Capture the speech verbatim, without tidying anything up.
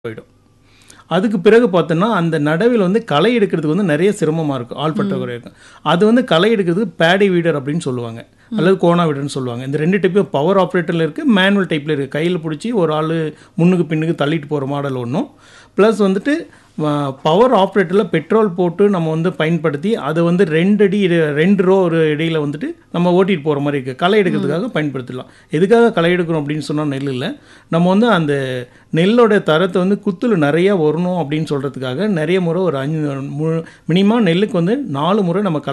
போயிடும். அதுக்கு பிறகு பார்த்தோன்னா, அந்த நடவில் வந்து களை எடுக்கிறதுக்கு வந்து நெறைய சிரமமா இருக்கும். ஆள் பற்றாக்குறை இருக்கும். அது வந்து களை எடுக்கிறதுக்கு பேடி வீடர் அப்படின்னு சொல்லுவாங்க. அல்லது கோனா வீடர்ன்னு சொல்லுவாங்க. இந்த ரெண்டு டைப்பும் பவர் ஆப்ரேட்டர்ல இருக்கு, மேனுவல் டைப்ல இருக்கு. கையில புடிச்சு ஒரு ஆளு முன்னுக்கு பின்னுக்கு தள்ளிட்டு போற மாடல் ஒண்ணும். பிளஸ் வந்துட்டு வ பவர் ஆப்ரேட்டர்ல பெட்ரோல் போட்டு நம்ம வந்து பயன்படுத்தி, அத வந்து ரெண்டு அடி ரெண்டு ரோ ஒரு இடையில வந்துட்டு நம்ம ஓட்டிட்டு போற மாரி இருக்கு. களை எடுக்கிறதுக்காக பயன்படுத்தலாம். எதுக்காக களை எடுக்கிறோம் அப்படின்னு சொன்னா நெல் இல்ல. நம்ம வந்து அந்த நெல்லோட தரத்த வந்து குத்துல நெறைய வரணும் அப்படின்னு சொல்றதுக்காக நெறைய முறை ஒரு அஞ்சு மு மினிமம் நெல்லுக்கு வந்து நாலு முறை நம்ம களை